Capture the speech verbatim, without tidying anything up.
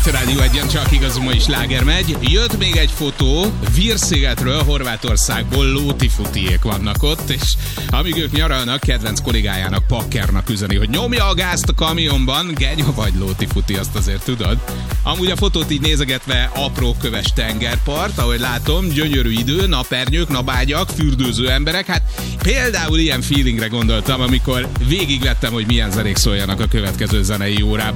Itt a Rádió Egyen csak igazi mai sláger megy. Jött még egy fotó Vírszigetről, Horvátországból, lótifutiék vannak ott, és amíg ők nyaralnak, kedvenc kollégájának, Pakkernak üzeni, hogy nyomja a gázt a kamionban, genya vagy lótifuti, azt azért tudod. Amúgy a fotót így nézegetve apró köves tengerpart, ahogy látom, gyönyörű idő, napernyők, napágyak, fürdőző emberek, hát például ilyen feelingre gondoltam, amikor végigvettem, hogy milyen zenék szóljanak a következő zenei órában.